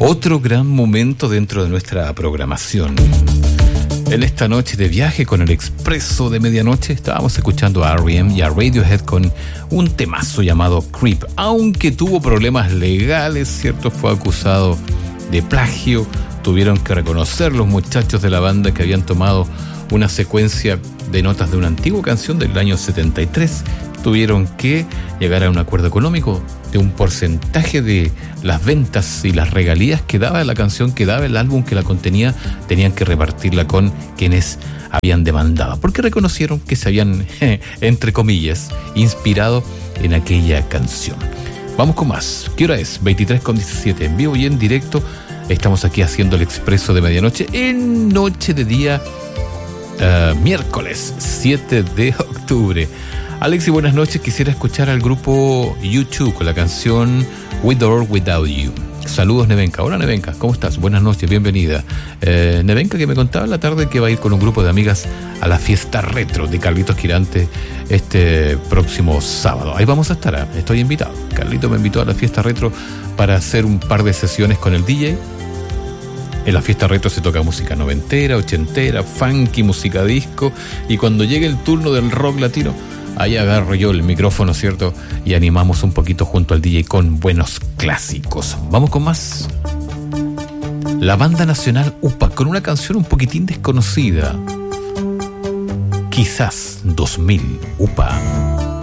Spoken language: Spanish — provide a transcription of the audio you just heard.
Otro gran momento dentro de nuestra programación. En esta noche de viaje con el Expreso de Medianoche estábamos escuchando a R.E.M. y a Radiohead con un temazo llamado Creep. Aunque tuvo problemas legales, ¿cierto? Fue acusado de plagio. Tuvieron que reconocer los muchachos de la banda que habían tomado una secuencia de notas de una antigua canción del año 73. Tuvieron que llegar a un acuerdo económico de un porcentaje de las ventas y las regalías que daba la canción, que daba el álbum que la contenía, tenían que repartirla con quienes habían demandado, porque reconocieron que se habían, entre comillas, inspirado en aquella canción. Vamos con más. ¿Qué hora es? 23:17, en vivo y en directo. Estamos aquí haciendo el Expreso de Medianoche en noche de día miércoles 7 de octubre. Alexi, buenas noches. Quisiera escuchar al grupo U2 con la canción With or Without You. Saludos, Nevenka. Hola, Nevenka, ¿cómo estás? Buenas noches, bienvenida. Nevenka, que me contaba en la tarde que va a ir con un grupo de amigas a la fiesta retro de Carlitos Girante este próximo sábado. Ahí vamos a estar, estoy invitado. Carlito me invitó a la fiesta retro para hacer un par de sesiones con el DJ. En la fiesta retro se toca música noventera, ochentera, funky, música disco, y cuando llegue el turno del rock latino, ahí agarro yo el micrófono, ¿cierto? Y animamos un poquito junto al DJ con buenos clásicos. Vamos con más. La banda nacional UPA con una canción un poquitín desconocida. Quizás 2000 UPA.